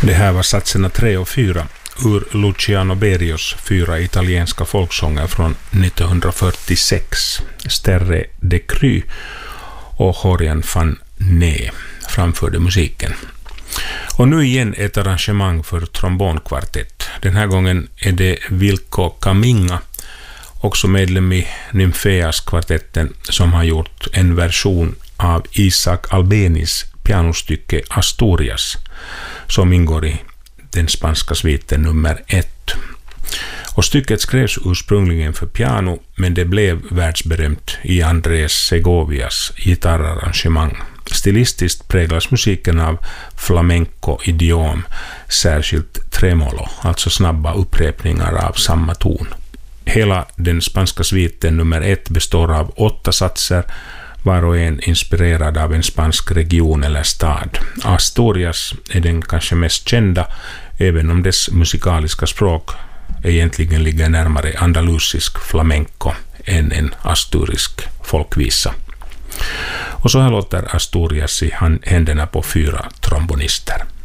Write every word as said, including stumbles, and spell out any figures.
Det här var satserna tre och fyra ur Luciano Berios fyra italienska folksånger från nittonhundrafyrtiosex. Sterre de Cry och Horjan van Nee framförde musiken. Och nu igen ett arrangemang för trombonkvartett. Den här gången är det Vilko Kaminga, också medlem i Nymfeas-kvartetten, som har gjort en version av Isaac Albenis pianostycke Asturias, som ingår i den spanska sviten nummer ett. Och stycket skrevs ursprungligen för piano, men det blev världsberömt i Andrés Segovias gitarrarrangemang. Stilistiskt präglas musiken av flamenco-idiom, särskilt tremolo, alltså snabba upprepningar av samma ton. Hela den spanska sviten nummer ett består av åtta satser, var och en inspirerad av en spansk region eller stad. Asturias är den kanske mest kända, även om dess musikaliska språk egentligen ligger närmare andalusisk flamenco än en asturisk folkvisa. Och så här låter Asturias i händerna på fyra trombonister.